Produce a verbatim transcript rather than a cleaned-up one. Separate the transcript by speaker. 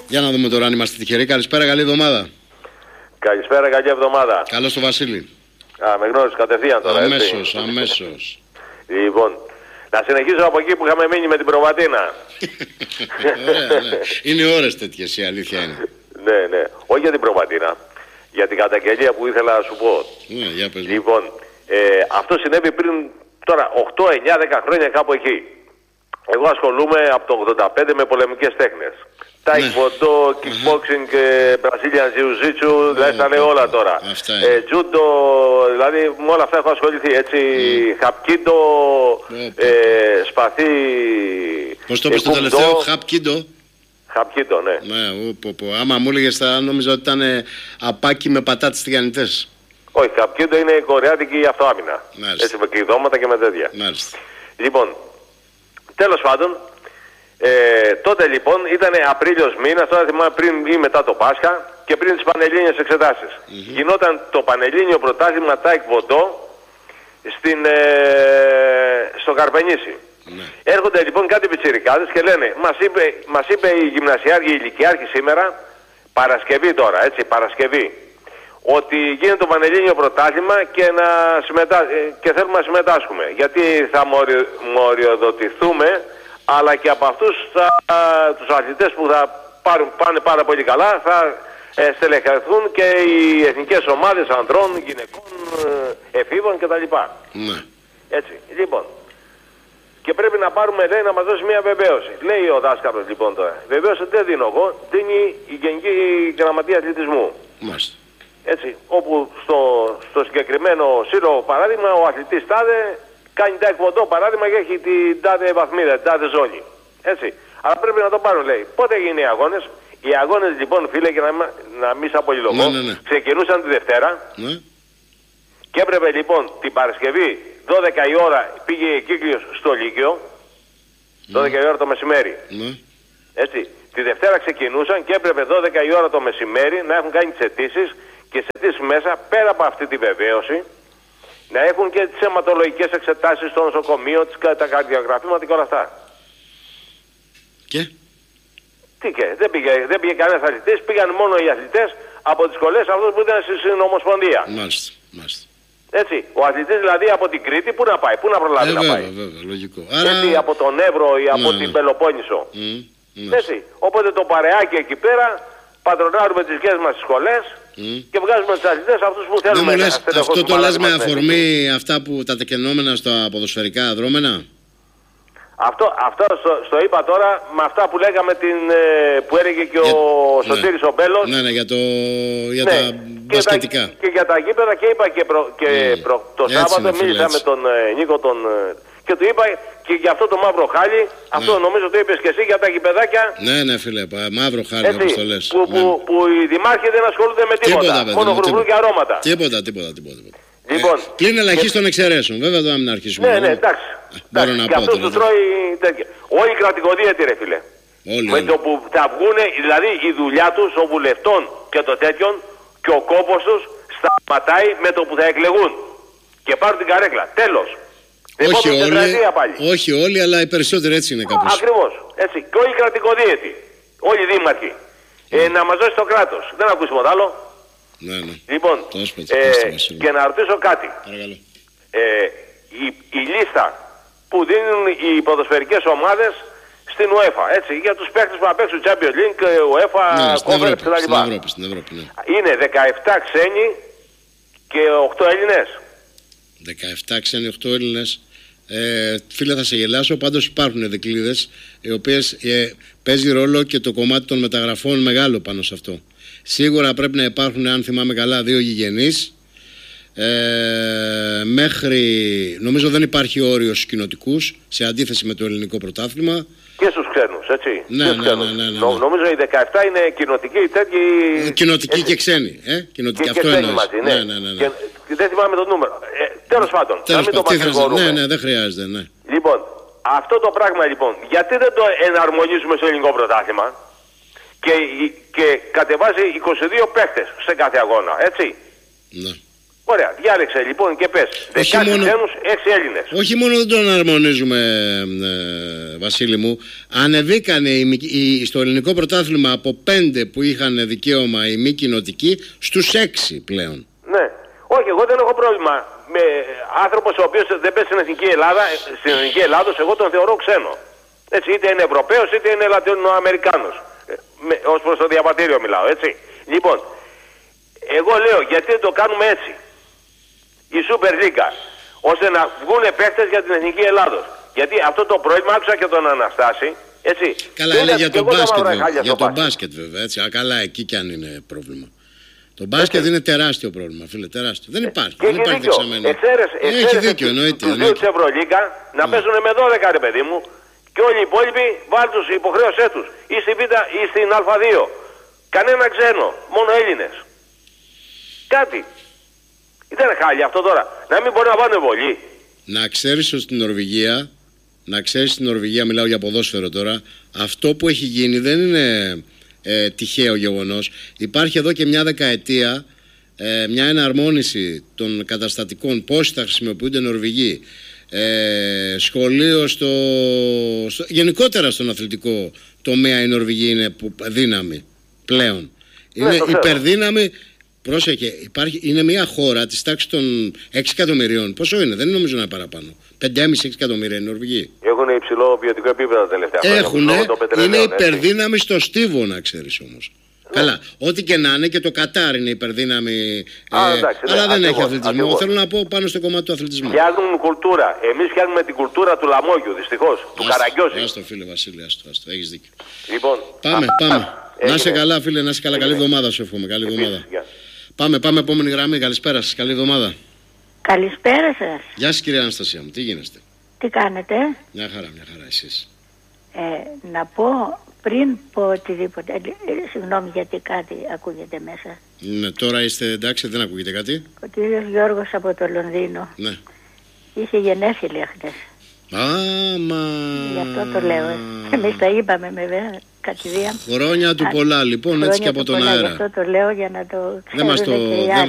Speaker 1: Για να δούμε τώρα αν είμαστε τυχεροί. Καλησπέρα, καλή εβδομάδα.
Speaker 2: Καλησπέρα, καλή εβδομάδα.
Speaker 1: Καλώς το Βασίλη.
Speaker 2: Α, με γνώρισες κατευθείαν τώρα,
Speaker 1: αμέσως,
Speaker 2: έτσι.
Speaker 1: αμέσως.
Speaker 2: Λοιπόν, να συνεχίσω από εκεί που είχαμε μείνει με την προβατίνα.
Speaker 1: Ωραία, ναι. Είναι ώρες τέτοιες, η αλήθεια είναι.
Speaker 2: Ναι, ναι. Όχι για την προβατίνα. Για την καταγγελία που ήθελα να σου πω.
Speaker 1: Ναι, για πες.
Speaker 2: Λοιπόν, ε, αυτό συνέβη πριν τώρα οκτώ, εννιά, δέκα χρόνια κάπου εκεί. Εγώ ασχολούμαι από το ογδόντα πέντε με πολεμικές τέχνες. Taekwondo, kickboxing, Brazilian Jiu-Jitsu, δηλαδή τα λέω όλα τώρα. Ε, Judo, δηλαδή με όλα αυτά έχω ασχοληθεί. Έτσι, Hapkido, ε, σπαθί.
Speaker 1: Πώς το πες το τελευταίο, Hapkido.
Speaker 2: Hapkido, ναι.
Speaker 1: Ναι, πω, πω. Άμα μου έλεγες θα νόμιζα ότι ήταν ε, απάκι με πατάτες τηγανιτές.
Speaker 2: Όχι, Hapkido είναι η κορεάτικη αυτοάμυνα.
Speaker 1: Μάλιστα.
Speaker 2: Έτσι, με κλειδώματα και με τέτοια.
Speaker 1: Μάλιστα.
Speaker 2: Λοιπόν, τέλος πάντων, ε, τότε λοιπόν ήταν Απρίλιος μήνας, τώρα θυμάμαι πριν ή μετά το Πάσχα και πριν τις πανελλήνιες εξετάσεις. Mm-hmm. Γινόταν το πανελλήνιο πρωτάθλημα Taekwondo στην, ε, στο Καρπενήσι. Mm-hmm. Έρχονται λοιπόν κάτι πιτσιρικάδες και λένε, μας είπε, μας είπε η γυμνασιάρχη, η ηλικιάρχη σήμερα, Παρασκευή τώρα, έτσι, Παρασκευή, ότι γίνεται το Πανελλήνιο Πρωτάθλημα και, να συμμετά... και θέλουμε να συμμετάσχουμε. Γιατί θα μοριοδοτηθούμε, αλλά και από αυτούς θα... τους αθλητές που θα πάρουν, πάνε πάρα πολύ καλά θα ε, στελεχαθούν και οι εθνικές ομάδες ανδρών, γυναικών, εφήβων κτλ.
Speaker 1: Ναι.
Speaker 2: Έτσι, λοιπόν. Και πρέπει να πάρουμε, λέει, να μας δώσει μια βεβαίωση. Λέει ο δάσκαλος λοιπόν τώρα. Βεβαίωση δεν δίνω εγώ, δίνει η Γενική Γραμματεία Αθλητισμού.
Speaker 1: Μάλιστα.
Speaker 2: Έτσι, όπου στο, στο συγκεκριμένο σύλλογο παράδειγμα ο αθλητής τάδε κάνει Taekwondo παράδειγμα και έχει την τάδε βαθμίδα, την τάδε ζώνη. Έτσι. Αλλά πρέπει να το πάρουν, λέει. Πότε έγινε οι αγώνες? Οι αγώνες λοιπόν, φίλε, και να, να μην σε απολυλογώ, ναι, ναι, ναι. ξεκινούσαν τη Δευτέρα, ναι. Και έπρεπε λοιπόν την Παρασκευή δώδεκα η ώρα πήγε η κύκλιος στο Λύκειο, ναι. δώδεκα η ώρα το μεσημέρι. Ναι. Έτσι. Τη Δευτέρα ξεκινούσαν και έπρεπε δώδεκα η ώρα το μεσημέρι να έχουν κάνει τις αιτήσεις και σε αιτήσεις μέσα, πέρα από αυτή τη βεβαίωση, να έχουν και τις αιματολογικές εξετάσεις στο νοσοκομείο, τις, τα καρδιογραφήματα και όλα αυτά.
Speaker 1: Και?
Speaker 2: Τι και, δεν πήγε, δεν πήγε κανένας αθλητής, πήγαν μόνο οι αθλητές από τις σχολές αυτούς που ήταν στην Ομοσπονδία.
Speaker 1: Μάλιστα, μάλιστα.
Speaker 2: Έτσι, ο αθλητής δηλαδή από την Κρήτη πού να πάει, πού να προλάβει ε, να
Speaker 1: βέβαια,
Speaker 2: πάει.
Speaker 1: Βέβαια, λογικό.
Speaker 2: Έτσι,
Speaker 1: Άρα...
Speaker 2: από τον Εύρο ή από ναι, την ναι. Πελοπόννησο. Mm. Έτσι. Οπότε το παρεάκι εκεί πέρα πατρονάρουμε τις δικές μας σχολές mm. και βγάζουμε τους αθλητές αυτούς που θέλουμε.
Speaker 1: Δεν μου λες, αυτό το λες με αφορμή αυτά που τα τεκενόμενα στα ποδοσφαιρικά δρόμενα?
Speaker 2: Αυτό, αυτό στο, στο είπα τώρα με αυτά που λέγαμε την, που έλεγε και
Speaker 1: για,
Speaker 2: ο Σωτήρης
Speaker 1: ναι.
Speaker 2: ο Μπέλος.
Speaker 1: Ναι, ναι, για, το, για
Speaker 2: ναι,
Speaker 1: τα μπασκετικά.
Speaker 2: Και, και για τα γήπεδα και είπα και, προ, και mm. προ, το έτσι Σάββατο είναι, μίλησα με τον ε, Νίκο τον, και του είπα και για αυτό το μαύρο χάλι, ναι. αυτό νομίζω το είπες και εσύ για τα γηπεδάκια.
Speaker 1: Ναι, ναι φίλε, μαύρο χάλι όπως το λες.
Speaker 2: Που,
Speaker 1: ναι.
Speaker 2: που, που οι δημάρχοι δεν ασχολούνται με τίποτα, τίποτα μόνο γρουβρού και αρώματα.
Speaker 1: Τίποτα, τίποτα, τίποτα. τίποτα.
Speaker 2: Λοιπόν,
Speaker 1: ε, πλην ελαχίστων εξαιρέσεων, βέβαια εδώ να μην αρχίσουμε.
Speaker 2: Ναι, ναι, εντάξει.
Speaker 1: Μπορώ να
Speaker 2: και
Speaker 1: πω
Speaker 2: αυτούς τους τρώει τέτοια. Όλοι οι κρατικοδίαιτοι ρε φίλε.
Speaker 1: Όλοι,
Speaker 2: με
Speaker 1: όλοι.
Speaker 2: το που θα βγούνε, δηλαδή η δουλειά τους, των βουλευτών και των τέτοιων και ο κόπος τους σταματάει με το που θα εκλεγούν. Και πάρουν την καρέκλα. Τέλος.
Speaker 1: Όχι όλοι, όχι όλοι, αλλά οι περισσότεροι έτσι είναι κάπως.
Speaker 2: Ακριβώς. Έτσι. Και όλοι οι κρατικοδίαιτοι. Όλοι οι δήμαρχοι. Mm. Ε, να μας δώσει το κράτος. Δεν ακούς τίποτα άλλο.
Speaker 1: Ναι, ναι.
Speaker 2: Λοιπόν,
Speaker 1: πέστε,
Speaker 2: ε,
Speaker 1: πέστε,
Speaker 2: και να ρωτήσω κάτι. Ε, η, η λίστα που δίνουν οι ποδοσφαιρικές ομάδες στην UEFA, έτσι, για τους παίκτες που θα παίξουν Champions League, UEFA,
Speaker 1: ναι,
Speaker 2: Conference κτλ.
Speaker 1: Στην Ευρώπη, στην Ευρώπη, ναι.
Speaker 2: Είναι δεκαεπτά ξένοι και οκτώ Έλληνες.
Speaker 1: δεκαεπτά ξένοι, οκτώ Έλληνες. Ε, φίλε, θα σε γελάσω, πάντως υπάρχουν δικλείδες οι οποίες ε, παίζει ρόλο και το κομμάτι των μεταγραφών μεγάλο πάνω σε αυτό. Σίγουρα πρέπει να υπάρχουν, αν θυμάμαι καλά, δύο γηγενείς. Ε, μέχρι, νομίζω δεν υπάρχει όριο στους κοινοτικούς, σε αντίθεση με το ελληνικό πρωτάθλημα.
Speaker 2: Και στους ξένους, έτσι.
Speaker 1: Ναι, ναι, ναι, ναι, ναι, ναι.
Speaker 2: Νο, νομίζω οι δεκαεπτά είναι κοινοτικοί, τέτοιοι...
Speaker 1: Ε, κοινοτικοί και ξένοι, ε, κοινοτικοί,
Speaker 2: και,
Speaker 1: αυτό
Speaker 2: και
Speaker 1: εννοείς.
Speaker 2: Μαζί, ναι.
Speaker 1: Ναι, ναι, ναι, ναι.
Speaker 2: Και, και δεν θυμάμαι το νούμερο. Ε, τέλος πάντων,
Speaker 1: τέλος
Speaker 2: να μην
Speaker 1: πάντων,
Speaker 2: το μακρηγορούμε.
Speaker 1: Ναι, ναι, δεν χρειάζεται, ναι.
Speaker 2: Λοιπόν, αυτό το πράγμα λοιπόν, γιατί δεν το εναρμονίζουμε στο ελληνικό πρωτάθλημα και, και κατεβάζει είκοσι δύο παίχτες σε κάθε αγώνα, έτσι.
Speaker 1: Ναι.
Speaker 2: Ωραία, διάλεξε λοιπόν και πες. δεκαέξι
Speaker 1: μόνο...
Speaker 2: ξένους, έξι Έλληνες.
Speaker 1: Όχι μόνο δεν τον αρμονίζουμε, ε, Βασίλη μου. Ανεβήκανε οι, οι, στο ελληνικό πρωτάθλημα από πέντε που είχαν δικαίωμα οι μη κοινοτικοί στους έξι πλέον.
Speaker 2: Ναι. Όχι, εγώ δεν έχω πρόβλημα με άνθρωπος ο οποίος δεν παίζει στην Εθνική Ελλάδα, στην Εθνική Ελλάδος, εγώ τον θεωρώ ξένο. Έτσι, είτε είναι Ευρωπαίος είτε είναι Λατινοαμερικάνος. Ε, ως προς το διαβατήριο μιλάω, έτσι. Λοιπόν, εγώ λέω γιατί το κάνουμε έτσι. Η Super League, ώστε να βγουν παίκτες για την Εθνική Ελλάδος. Γιατί αυτό το πρόβλημα άκουσα και τον Αναστάση, έτσι.
Speaker 1: Καλά, είναι για τον μπάσκετ, βέβαια. Για τον μπάσκετ, βέβαια. Έτσι. Α, καλά, εκεί κι αν είναι πρόβλημα. Το μπάσκετ έτσι. Είναι τεράστιο πρόβλημα, φίλε, τεράστιο. Δεν υπάρχει.
Speaker 2: Και
Speaker 1: δεν
Speaker 2: έχει
Speaker 1: υπάρχει
Speaker 2: δίκιο.
Speaker 1: δεξαμενή.
Speaker 2: Εξαίρεσε,
Speaker 1: έχει δίκιο, εννοείται.
Speaker 2: Τους δύο της Ευρωλίγκα να mm. παίζουν με δώδεκα, ρε παιδί μου, και όλοι οι υπόλοιποι βάλουν τους υποχρέωσέ τους. Ή στην Β ή στην Α2. Κανένα ξένο, μόνο Έλληνες. Κάτι. Ήταν χάλια αυτό τώρα. Να μην μπορεί να βάλουν βολή.
Speaker 1: Να ξέρεις ότι στην Νορβηγία, να ξέρεις στην Νορβηγία, μιλάω για ποδόσφαιρο τώρα, αυτό που έχει γίνει δεν είναι ε, τυχαίο γεγονός. Υπάρχει εδώ και μια δεκαετία ε, μια εναρμόνιση των καταστατικών, πώς θα χρησιμοποιούνται Νορβηγοί. Ε, σχολείο στο, στο, γενικότερα στον αθλητικό τομέα η Νορβηγία είναι που, δύναμη πλέον. Είναι ναι, υπερδύναμη. Πρόσεχε, υπάρχει, είναι μια χώρα της τάξης των έξι εκατομμυρίων. Πόσο είναι, δεν νομίζω να είναι παραπάνω. πέντε κόμμα πέντε έξι εκατομμύρια είναι Νορβηγοί.
Speaker 2: Έχουν υψηλό ποιοτικό επίπεδο τα τελευταία χρόνια.
Speaker 1: Έχουν, είναι υπερδύναμη στο στίβο, να ξέρεις όμως. Ναι. Καλά, ό,τι και να είναι, και το Κατάρ είναι υπερδύναμη.
Speaker 2: Α,
Speaker 1: ε,
Speaker 2: εντάξει,
Speaker 1: αλλά
Speaker 2: ναι,
Speaker 1: δεν
Speaker 2: ακριβώς,
Speaker 1: έχει αθλητισμό.
Speaker 2: ακριβώς.
Speaker 1: Θέλω να πω πάνω στο κομμάτι του αθλητισμού.
Speaker 2: Φτιάχνουν κουλτούρα. Εμείς φτιάχνουμε την κουλτούρα του λαμόγιου, δυστυχώς. Του Καραγκιόζη.
Speaker 1: Άστο, φίλε Βασίλη, άστο, άστο. Έχεις δίκιο.
Speaker 2: Λοιπόν,
Speaker 1: πάμε,
Speaker 2: α,
Speaker 1: πάμε.
Speaker 2: Α,
Speaker 1: να είσαι καλά, φίλε, να είσαι καλά. Καλή εβδομάδα σου εύχομαι. Καλή εβδομάδα. Πάμε, πάμε, επόμενη γραμμή. Καλησπέρα σας. Καλή εβδομάδα.
Speaker 3: Καλησπέρα σας.
Speaker 1: Γεια σας, κυρία Αναστασία μου. Τι γίνεστε?
Speaker 3: Τι κάνετε?
Speaker 1: Μια χαρά, μια χαρά, εσείς.
Speaker 3: Ε, να πω πριν πω οτιδήποτε, ε, συγγνώμη γιατί κάτι ακούγεται μέσα.
Speaker 1: Ναι, τώρα είστε εντάξει, δεν ακούγεται κάτι.
Speaker 3: Ο κύριος Γιώργος από το Λονδίνο.
Speaker 1: Ναι.
Speaker 3: Είχε γενέθλια χτες.
Speaker 1: Άμα.
Speaker 3: Γι' αυτό το λέω. Εμείς τα είπαμε με κατηδία.
Speaker 1: Χρόνια του πολλά, λοιπόν, έτσι και από τον
Speaker 3: πολλά,
Speaker 1: αέρα.
Speaker 3: Γι' αυτό το λέω για να το ξέρουν
Speaker 1: δεν μας το,
Speaker 3: και οι άλλοι.